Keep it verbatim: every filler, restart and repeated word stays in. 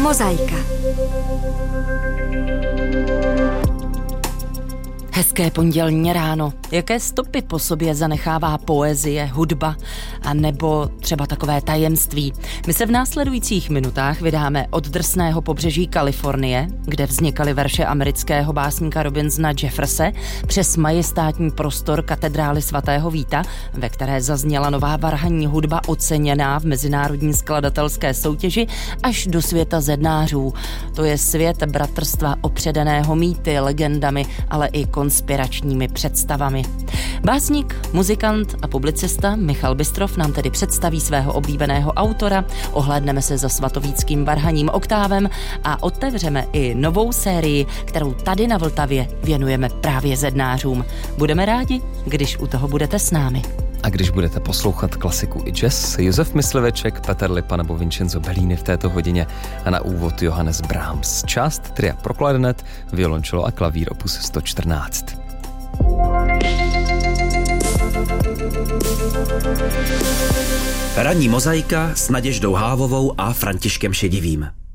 Mozaika. Hezké pondělní ráno. Jaké stopy po sobě zanechává poezie, hudba a nebo třeba takové tajemství? My se v následujících minutách vydáme od drsného pobřeží Kalifornie, kde vznikaly verše amerického básníka Robinsona Jefferse, přes majestátní prostor katedrály svatého Víta, ve které zazněla nová varhanní hudba oceněná v mezinárodní skladatelské soutěži, až do světa zednářů. To je svět bratrstva opředeného mýty, legendami, ale i konspiračními představami. Básník, muzikant a publicista Michal Bystrov nám tedy představí svého oblíbeného autora, ohlédneme se za svatovíckým varhaním oktávem a otevřeme i novou sérii, kterou tady na Vltavě věnujeme právě zednářům. Budeme rádi, když u toho budete s námi. A když budete poslouchat klasiku i jazz, Josef Mysliveček, Petr Lipa nebo Vincenzo Bellini v této hodině a na úvod Johannes Brahms. Část tria pro klarinet, violončelo a klavír opus sto čtrnáct. Ranní mozaika s Naděždou Hávovou a Františkem Šedivým.